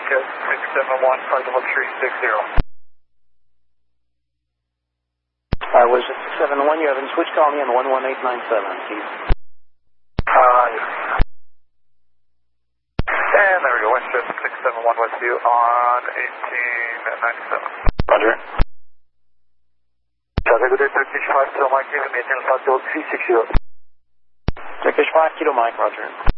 Jet 671, flight level 360. Was it 671? You have in switch, call me on 11897, Keith. Yes. And there we go, WestJet 671 with you on 1897. Roger. Traffic good day, Turkish 5 Kilo Mike, maintain flight level 360. Turkish 5 Kilo Mike, roger.